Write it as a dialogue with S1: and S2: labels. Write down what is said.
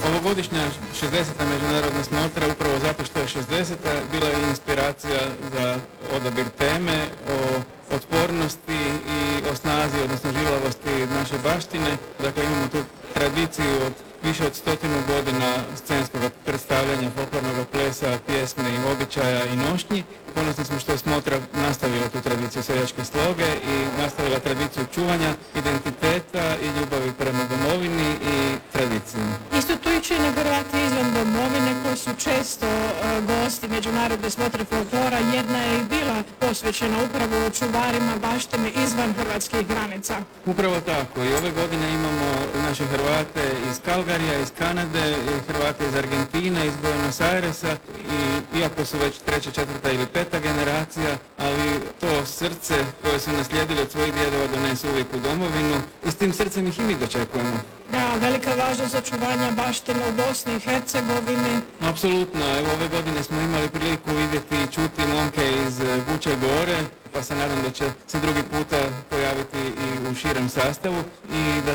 S1: Ovogodišnja 60. međunarodna smotra, upravo zato što je 60. bila je inspiracija za odabir teme o otpornosti i o snazi, odnosno žilavosti naše baštine. Dakle, imamo tu tradiciju od više od 100 godina scenskog predstavljanja folklornog plesa, pjesme i običaja i nošnji. Ponosni smo što je smotra nastavila tu tradiciju seljačke sloge i nastavila tradiciju čuvanja identiteta i ljubavi prema domovini i tradiciji.
S2: Isto tu i čine Hrvati izvan domovine koji su često gosti međunarodne smotre folklora. Jedna je i bila posvećena upravo čuvarima baštine izvan hrvatskih granica.
S1: Upravo tako. I ove godine imamo naše Hrvate iz Kalgarija, iz Kanade, Hrvate iz Argentine, iz Buenos Airesa i iako su već 3., 4. ili 5. generacija, ali to srce koje su naslijedili od svojih djedova donesu uvijek u domovinu i s tim srcem ih i mi dočekujemo.
S2: Da, velika važnost očuvanja baštine u Bosni i Hercegovini.
S1: Apsolutno. Evo, ove godine smo imali priliku vidjeti i čuti momke iz Vuče Gore, pa se nadam da će se drugi puta pojaviti i u širem sastavu i da